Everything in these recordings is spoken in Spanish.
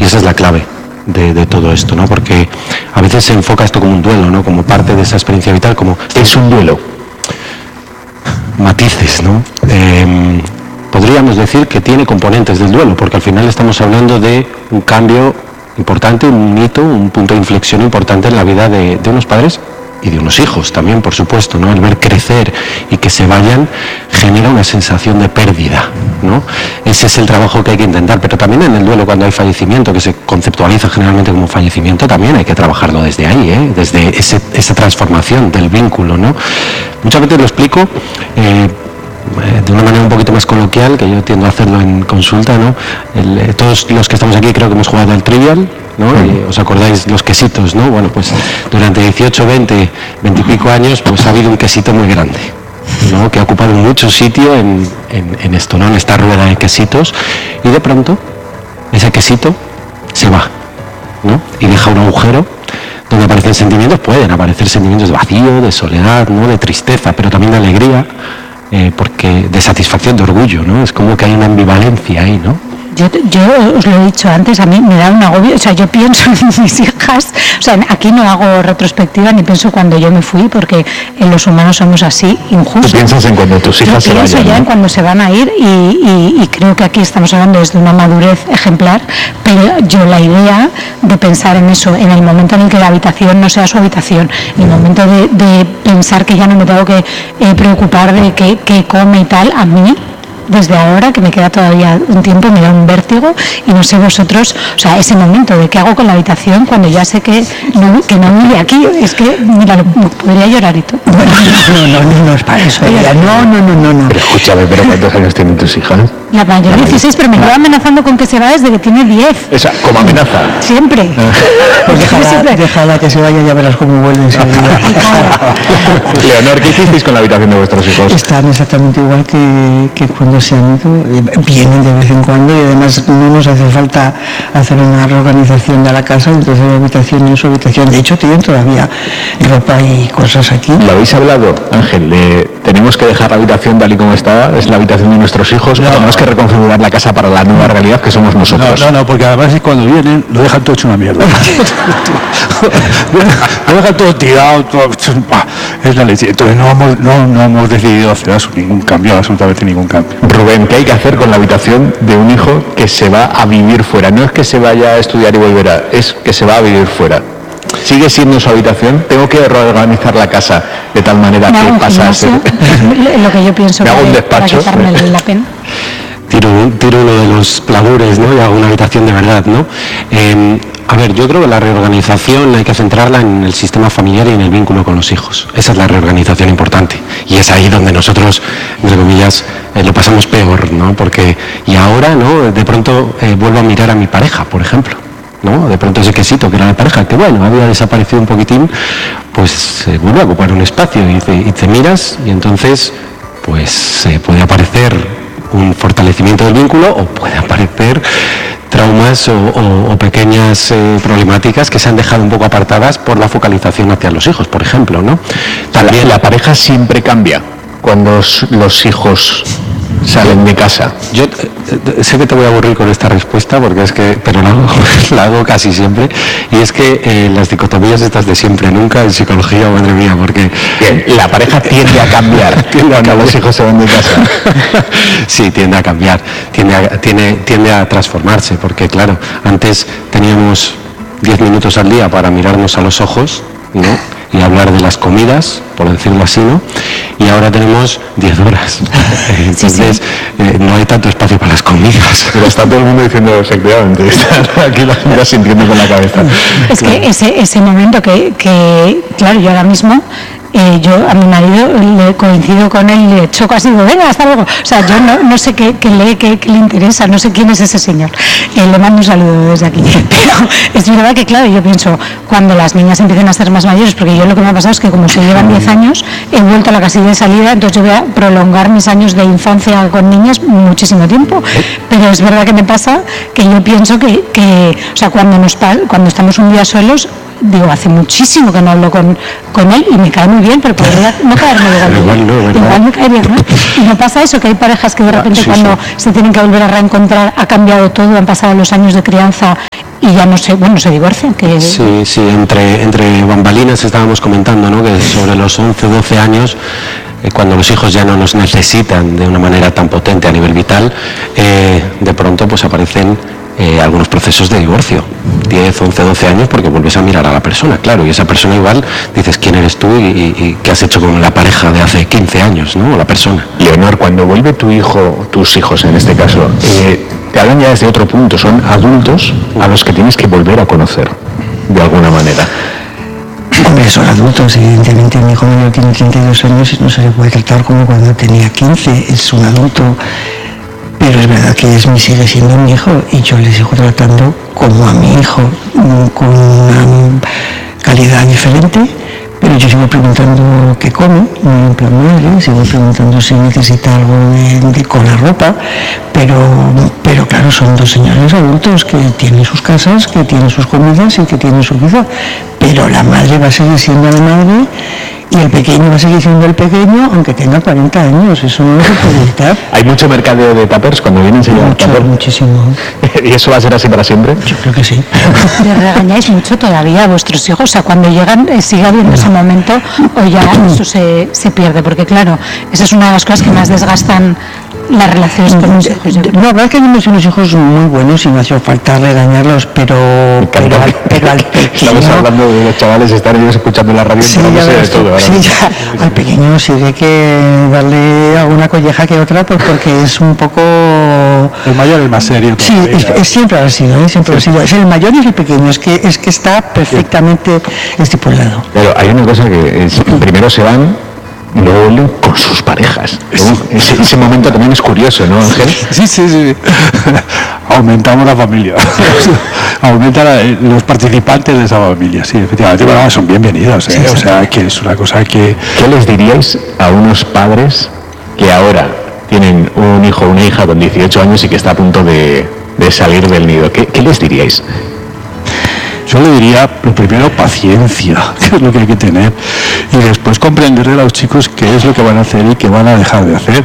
esa es la clave de todo esto, ¿no? Porque a veces se enfoca esto como un duelo, ¿no? Como parte de esa experiencia vital, como es un duelo. Matices, ¿no? Podríamos decir que tiene componentes del duelo, porque al final estamos hablando de un cambio importante, un hito, un punto de inflexión importante en la vida de unos padres y de unos hijos también, por supuesto, ¿no? El ver crecer y que se vayan genera una sensación de pérdida, ¿no? Ese es el trabajo que hay que intentar, pero también en el duelo, cuando hay fallecimiento, que se conceptualiza generalmente como fallecimiento, también hay que trabajarlo desde ahí, ¿eh? Desde esa transformación del vínculo, ¿no? Muchas veces lo explico de una manera un poquito más coloquial, que yo tiendo a hacerlo en consulta, ¿no? Todos los que estamos aquí creo que hemos jugado al Trivial, ¿no? Y os acordáis los quesitos, ¿no? Bueno, pues durante 18, 20 y pico años, pues ha habido un quesito muy grande, ¿no? Que ha ocupado mucho sitio en esto, ¿no? En esta rueda de quesitos, y de pronto ese quesito se va, ¿no? Y deja un agujero donde aparecen sentimientos, pueden aparecer sentimientos de vacío, de soledad, ¿no? De tristeza, pero también de alegría, porque de satisfacción, de orgullo, ¿no? Es como que hay una ambivalencia ahí, ¿no? Yo os lo he dicho antes, a mí me da un agobio, o sea, yo pienso en mis hijas, o sea, aquí no hago retrospectiva ni pienso cuando yo me fui, porque los humanos somos así, injustos. ¿Tú piensas en cuando tus hijas se vayan? Yo pienso ya en cuando se van a ir y creo que aquí estamos hablando desde una madurez ejemplar, pero yo la idea de pensar en eso, en el momento en el que la habitación no sea su habitación, en el momento de pensar que ya no me tengo que preocupar de qué come y tal, a mí, desde ahora, que me queda todavía un tiempo, me da un vértigo, y no sé vosotros, o sea, ese momento de qué hago con la habitación cuando ya sé que no vive aquí, es que, mira, podría llorar y todo. No, es para eso. No. Pero escúchame, ¿pero cuántos años tienen tus hijas? La mayor 16, pero me lleva amenazando con que se va desde que tiene 10. Esa, como amenaza. Siempre. Pues déjala que se vaya, ya verás cómo vuelve enseguida. Leonor, ¿qué hicisteis con la habitación de vuestros hijos? Están exactamente igual que cuando se han ido. Vienen de vez en cuando y además no nos hace falta hacer una reorganización de la casa, entonces la habitación en su habitación. De hecho, tienen todavía ropa y cosas aquí. ¿Lo habéis hablado, Ángel? ¿Tenemos que dejar la habitación tal y como está? ¿Es la habitación de nuestros hijos? ¿O tenemos que reconfigurar la casa para la nueva realidad que somos nosotros? No, porque además cuando vienen lo dejan todo hecho una mierda. Lo dejan todo tirado, todo, es la leche. Entonces no hemos decidido hacer ningún cambio, absolutamente ningún cambio. Rubén, ¿qué hay que hacer con la habitación de un hijo que se va a vivir fuera? No es que se vaya a estudiar y volverá, es que se va a vivir fuera. ¿Sigue siendo su habitación? ¿Tengo que reorganizar la casa de tal manera que pasa a ser...? Lo que yo pienso me hago un despacho. Para quitarme la pena. Tiro uno de los plavures, ¿no? Y hago una habitación de verdad, ¿no? A ver, yo creo que la reorganización hay que centrarla en el sistema familiar y en el vínculo con los hijos. Esa es la reorganización importante. Y es ahí donde nosotros, entre comillas, lo pasamos peor, ¿no? Porque, y ahora, ¿no? De pronto vuelvo a mirar a mi pareja, por ejemplo, ¿no? De pronto ese quesito que era la pareja, que bueno, había desaparecido un poquitín, pues vuelve a ocupar un espacio y te miras y entonces, pues puede aparecer un fortalecimiento del vínculo o puede aparecer traumas o pequeñas problemáticas que se han dejado un poco apartadas por la focalización hacia los hijos, por ejemplo, ¿no? También la pareja siempre cambia cuando los hijos salen de casa. Yo sé que te voy a aburrir con esta respuesta, porque es que, pero la hago casi siempre, y es que las dicotomías estas de siempre nunca en psicología, madre mía, porque bien, la pareja tiende a cambiar cuando los hijos se van de casa. Sí, tiende a cambiar, tiende a transformarse, porque claro, antes teníamos 10 minutos al día para mirarnos a los ojos, ¿no? Y hablar de las comidas, por decirlo así, ¿no? Y ahora tenemos 10 horas. Entonces, no hay tanto espacio para las comidas. Pero está todo el mundo diciendo efectivamente. Aquí la gente sintiendo con la cabeza. Es que ese momento que, claro, yo ahora mismo... yo a mi marido le coincido con él, le choco así, digo, venga, hasta luego. O sea, yo no sé qué lee, qué le interesa, no sé quién es ese señor. Le mando un saludo desde aquí. Pero es verdad que, claro, yo pienso, cuando las niñas empiecen a ser más mayores, porque yo lo que me ha pasado es que como se llevan 10 años, he vuelto a la casilla de salida, entonces yo voy a prolongar mis años de infancia con niñas muchísimo tiempo. Pero es verdad que me pasa que yo pienso que o sea, cuando estamos un día solos, digo, hace muchísimo que no hablo con él y me cae muy bien, pero podría no caerme igual me cae bien, ¿no? Y no pasa eso, que hay parejas que de repente cuando se tienen que volver a reencontrar ha cambiado todo, han pasado los años de crianza y ya no se divorcian. Que... Sí, entre bambalinas estábamos comentando, ¿no?, que sobre los 11 o 12 años, cuando los hijos ya no nos necesitan de una manera tan potente a nivel vital, de pronto pues aparecen algunos procesos de divorcio, 10, 11, 12 años, porque vuelves a mirar a la persona, claro, y esa persona igual dices quién eres tú y qué has hecho con la pareja de hace 15 años, ¿no?, o la persona. Leonor, cuando vuelve tu hijo, tus hijos en este caso, te hablan ya desde otro punto, son adultos a los que tienes que volver a conocer, de alguna manera. Hombre, son adultos, evidentemente. Mi hijo menor tiene 32 años y no se le puede tratar como cuando tenía 15, es un adulto. Pero es verdad que sigue siendo mi hijo y yo le sigo tratando como a mi hijo, con una calidad diferente, pero yo sigo preguntando qué come, en plan madre, sigo preguntando si necesita algo con la ropa, pero claro, son dos señores adultos que tienen sus casas, que tienen sus comidas y que tienen su vida, pero la madre va a seguir siendo la madre y el pequeño va a seguir siendo el pequeño aunque tenga 40 años, eso no se puede evitar. ¿Hay mucho mercadeo de tuppers cuando vienen a tupper? Muchísimo. ¿Y eso va a ser así para siempre? Yo creo que sí. ¿Les regañáis mucho todavía a vuestros hijos? O sea, cuando llegan, sigue habiendo ese momento o ya eso se pierde, porque claro, esa es una de las cosas que más desgastan las relaciones con los hijos. La verdad es que tenemos unos hijos muy buenos y no hace falta regañarlos, pero al pequeño... Estamos hablando de los chavales, están ellos escuchando la radio, sí, no sé de todo. Al pequeño sí hay que darle alguna colleja que otra, pues porque es un poco... El mayor es más serio. Sí, siempre ha sido, siempre ha sido. Es el mayor y el pequeño, es que está perfectamente estipulado. Pero hay una cosa que primero se van y luego vuelven con sus parejas. Ese momento también es curioso, ¿no, Ángel? Sí. Aumentamos la familia. Aumenta los participantes de esa familia, sí, efectivamente. Bueno, son bienvenidos, ¿eh? O sea, que es una cosa que... ¿Qué les diríais a unos padres que ahora tienen un hijo o una hija con 18 años y que está a punto de salir del nido? ¿Qué les diríais? Yo le diría, lo primero, paciencia, que es lo que hay que tener, y después comprenderle a los chicos qué es lo que van a hacer y qué van a dejar de hacer,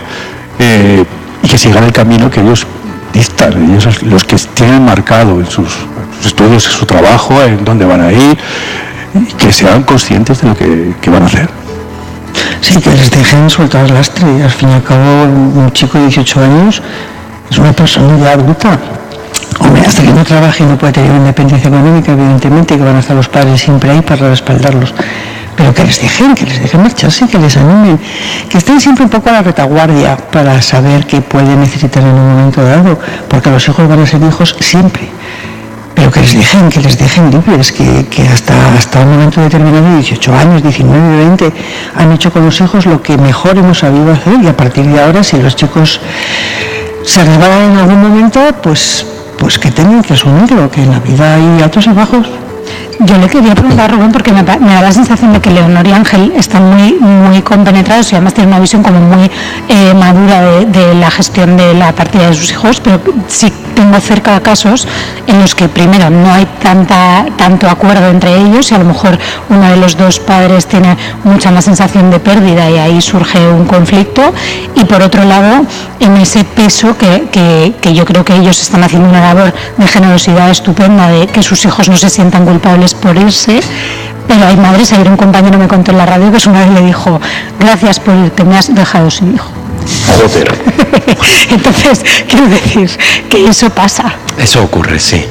y que sigan el camino que ellos dictan, ellos los que tienen marcado en sus estudios, en su trabajo, en dónde van a ir, y que sean conscientes de lo que van a hacer. Sí, que les dejen soltar el lastre, y al fin y al cabo un chico de 18 años es una persona ya adulta. Hombre, hasta que no trabaje y no puede tener una independencia económica, evidentemente, que van a estar los padres siempre ahí para respaldarlos. Pero que les dejen marcharse, que les animen, que estén siempre un poco a la retaguardia para saber qué pueden necesitar en un momento dado, porque los hijos van a ser hijos siempre. Pero que les dejen libres, que hasta un momento determinado, de 18 años, 19, 20, han hecho con los hijos lo que mejor hemos sabido hacer, y a partir de ahora, si los chicos se resbalan en algún momento, pues que tengan que asumirlo, que en la vida hay altos y bajos. Yo le quería preguntar a Rubén, porque me da la sensación de que Leonor y Ángel están muy compenetrados y además tienen una visión como muy madura de la gestión de la partida de sus hijos, pero sí tengo cerca casos en los que primero no hay tanto acuerdo entre ellos y a lo mejor uno de los dos padres tiene mucha más sensación de pérdida y ahí surge un conflicto, y por otro lado en ese peso que yo creo que ellos están haciendo una labor de generosidad estupenda, de que sus hijos no se sientan culpables por irse. Pero hay madres, ayer un compañero me contó en la radio que su madre le dijo: gracias por irte, me has dejado sin hijo. Joder. Entonces, quiero decir que eso pasa. Eso ocurre, sí.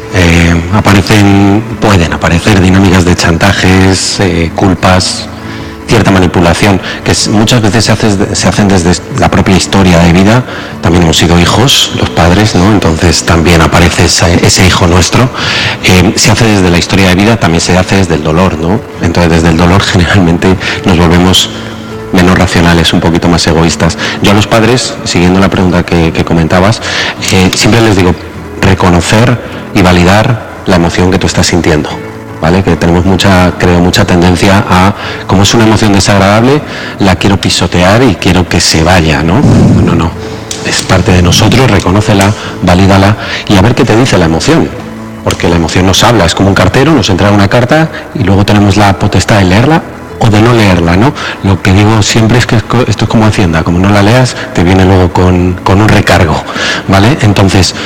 Pueden aparecer dinámicas de chantajes, culpas, cierta manipulación, que muchas veces se hacen desde la propia historia de vida. También hemos sido hijos, los padres, ¿no? Entonces también aparece ese hijo nuestro. Se hace desde la historia de vida, también se hace desde el dolor, ¿no? Entonces desde el dolor generalmente nos volvemos menos racionales, un poquito más egoístas. Yo a los padres, siguiendo la pregunta que comentabas, siempre les digo, reconocer y validar la emoción que tú estás sintiendo, ¿vale? Que tenemos mucha tendencia a, como es una emoción desagradable, la quiero pisotear y quiero que se vaya, ¿no? No, es parte de nosotros, reconócela, valídala y a ver qué te dice la emoción, porque la emoción nos habla, es como un cartero, nos entrega una carta y luego tenemos la potestad de leerla o de no leerla, ¿no? Lo que digo siempre es que esto es como Hacienda, como no la leas, te viene luego con un recargo, ¿vale? Entonces,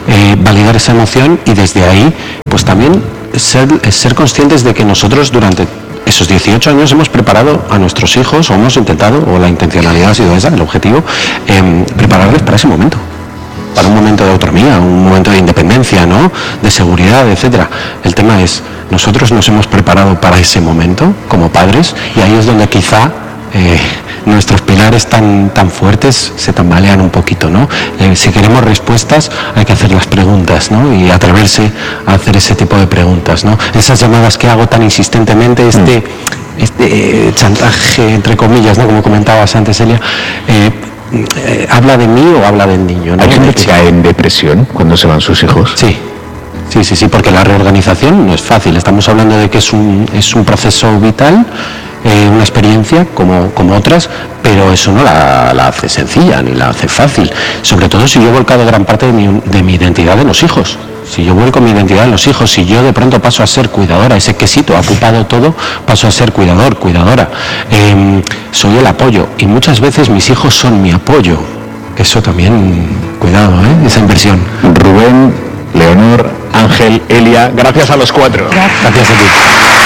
validar esa emoción y desde ahí, pues también ser conscientes de que nosotros durante esos 18 años hemos preparado a nuestros hijos, o hemos intentado, o la intencionalidad ha sido esa, el objetivo, prepararles para ese momento. Para un momento de autonomía, un momento de independencia, ¿no? De seguridad, etcétera. El tema es, nosotros nos hemos preparado para ese momento como padres, y ahí es donde quizá nuestros pilares tan fuertes se tambalean un poquito, ¿no? Si queremos respuestas hay que hacer las preguntas, ¿no? Y atreverse a hacer ese tipo de preguntas, ¿no? Esas llamadas que hago tan insistentemente, este chantaje, entre comillas, ¿no? Como comentabas antes, Elia, ¿habla de mí o habla del niño, ¿no? ¿Hay gente que cae en depresión cuando se van sus hijos? Sí, porque la reorganización no es fácil. Estamos hablando de que es un proceso vital, una experiencia como otras, pero eso no la hace sencilla ni la hace fácil. Sobre todo si yo he volcado gran parte de mi identidad en los hijos. Si yo vuelco mi identidad en los hijos, si yo de pronto paso a ser cuidadora, ese quesito ha ocupado todo, paso a ser cuidador, cuidadora. Soy el apoyo y muchas veces mis hijos son mi apoyo. Eso también, cuidado, esa inversión. Rubén, Leonor, Ángel, Elia, gracias a los 4. Gracias a ti.